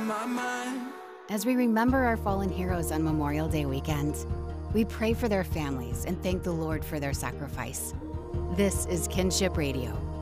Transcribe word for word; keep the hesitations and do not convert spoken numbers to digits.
on my mind. As we remember our fallen heroes on Memorial Day weekend, we pray for their families and thank the Lord for their sacrifice. This is Kinship Radio.